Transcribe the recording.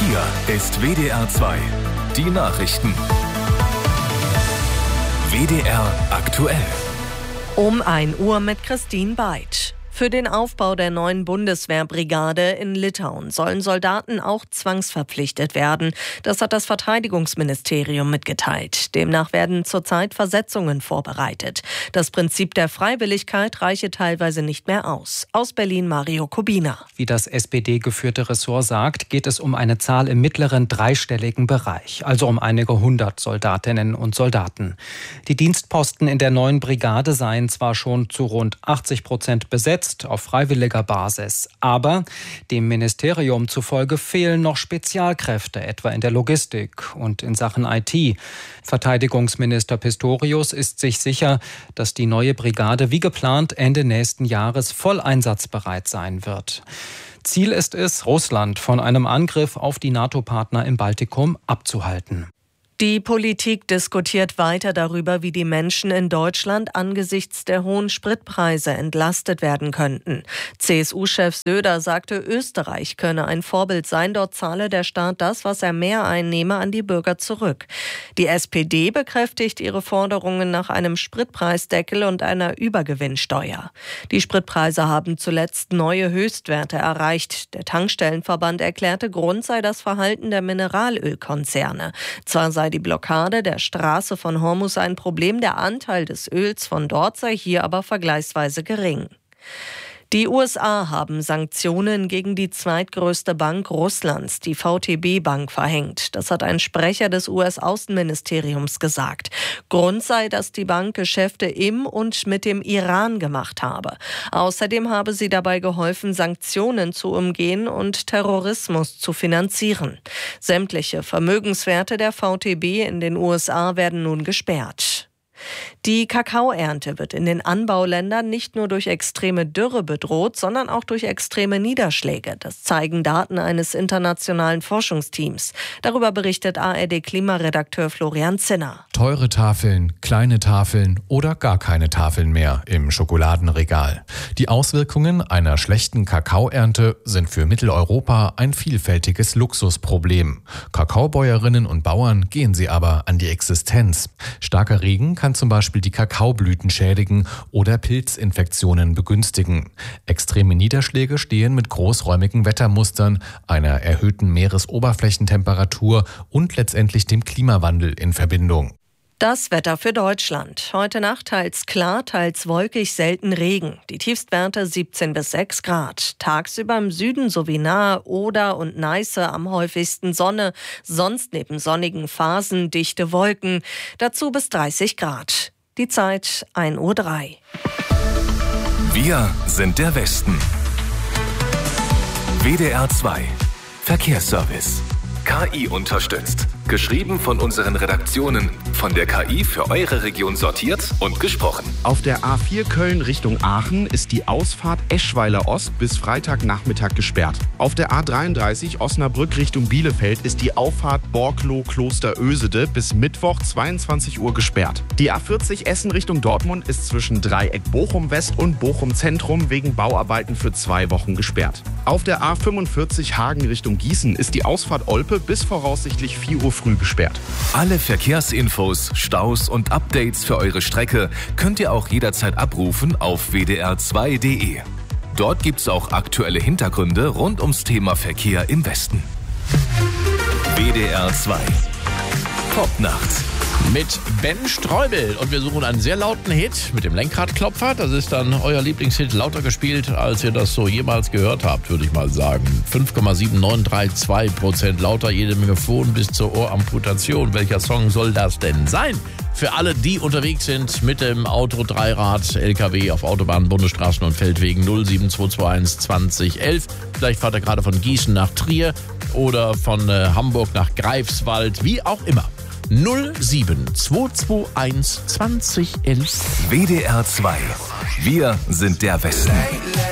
Hier ist WDR 2. Die Nachrichten. WDR aktuell. Um 1 Uhr mit Christine Beitsch. Für den Aufbau der neuen Bundeswehrbrigade in Litauen sollen Soldaten auch zwangsverpflichtet werden. Das hat das Verteidigungsministerium mitgeteilt. Demnach werden zurzeit Versetzungen vorbereitet. Das Prinzip der Freiwilligkeit reiche teilweise nicht mehr aus. Aus Berlin Mario Kubina. Wie das SPD-geführte Ressort sagt, geht es um eine Zahl im mittleren dreistelligen Bereich, also um einige hundert Soldatinnen und Soldaten. Die Dienstposten in der neuen Brigade seien zwar schon zu rund 80% besetzt, auf freiwilliger Basis. Aber dem Ministerium zufolge fehlen noch Spezialkräfte, etwa in der Logistik und in Sachen IT. Verteidigungsminister Pistorius ist sich sicher, dass die neue Brigade wie geplant Ende nächsten Jahres voll einsatzbereit sein wird. Ziel ist es, Russland von einem Angriff auf die NATO-Partner im Baltikum abzuhalten. Die Politik diskutiert weiter darüber, wie die Menschen in Deutschland angesichts der hohen Spritpreise entlastet werden könnten. CSU-Chef Söder sagte, Österreich könne ein Vorbild sein. Dort zahle der Staat das, was er mehr einnehme, an die Bürger zurück. Die SPD bekräftigt ihre Forderungen nach einem Spritpreisdeckel und einer Übergewinnsteuer. Die Spritpreise haben zuletzt neue Höchstwerte erreicht. Der Tankstellenverband erklärte, Grund sei das Verhalten der Mineralölkonzerne. Zwar sei die Blockade der Straße von Hormuz ein Problem, der Anteil des Öls von dort sei hier aber vergleichsweise gering. Die USA haben Sanktionen gegen die zweitgrößte Bank Russlands, die VTB-Bank, verhängt. Das hat ein Sprecher des US-Außenministeriums gesagt. Grund sei, dass die Bank Geschäfte im und mit dem Iran gemacht habe. Außerdem habe sie dabei geholfen, Sanktionen zu umgehen und Terrorismus zu finanzieren. Sämtliche Vermögenswerte der VTB in den USA werden nun gesperrt. Die Kakaoernte wird in den Anbauländern nicht nur durch extreme Dürre bedroht, sondern auch durch extreme Niederschläge. Das zeigen Daten eines internationalen Forschungsteams. Darüber berichtet ARD-Klimaredakteur Florian Zinner. Teure Tafeln, kleine Tafeln oder gar keine Tafeln mehr im Schokoladenregal. Die Auswirkungen einer schlechten Kakaoernte sind für Mitteleuropa ein vielfältiges Luxusproblem. Kakaobäuerinnen und Bauern gehen sie aber an die Existenz. Starker Regen kann zum Beispiel die Kakaoblüten schädigen oder Pilzinfektionen begünstigen. Extreme Niederschläge stehen mit großräumigen Wettermustern, einer erhöhten Meeresoberflächentemperatur und letztendlich dem Klimawandel in Verbindung. Das Wetter für Deutschland. Heute Nacht teils klar, teils wolkig, selten Regen. Die Tiefstwerte 17 bis 6 Grad. Tagsüber im Süden sowie nahe Oder und Neiße am häufigsten Sonne. Sonst neben sonnigen Phasen dichte Wolken. Dazu bis 30 Grad. Die Zeit 1:03 Uhr. Wir sind der Westen. WDR 2. Verkehrsservice. KI unterstützt. Geschrieben von unseren Redaktionen. Von der KI für eure Region sortiert und gesprochen. Auf der A4 Köln Richtung Aachen ist die Ausfahrt Eschweiler Ost bis Freitagnachmittag gesperrt. Auf der A33 Osnabrück Richtung Bielefeld ist die Auffahrt Borkloh-Klosterösede bis Mittwoch 22 Uhr gesperrt. Die A40 Essen Richtung Dortmund ist zwischen Dreieck Bochum West und Bochum Zentrum wegen Bauarbeiten für 2 Wochen gesperrt. Auf der A45 Hagen Richtung Gießen ist die Ausfahrt Olpe bis voraussichtlich 4 Uhr früh gesperrt. Alle Verkehrsinfos, Staus und Updates für eure Strecke könnt ihr auch jederzeit abrufen auf wdr2.de. Dort gibt's auch aktuelle Hintergründe rund ums Thema Verkehr im Westen. WDR 2. Popnacht. Mit Ben Streubel. Und wir suchen einen sehr lauten Hit mit dem Lenkradklopfer. Das ist dann euer Lieblingshit, lauter gespielt, als ihr das so jemals gehört habt, würde ich mal sagen. 5,7932% lauter, jede Menge Phon bis zur Ohramputation. Welcher Song soll das denn sein? Für alle, die unterwegs sind mit dem Auto, Dreirad, LKW auf Autobahnen, Bundesstraßen und Feldwegen 07221 2011. Vielleicht fahrt ihr gerade von Gießen nach Trier oder von Hamburg nach Greifswald, wie auch immer. 07221 2011. WDR 2. Wir sind der Westen.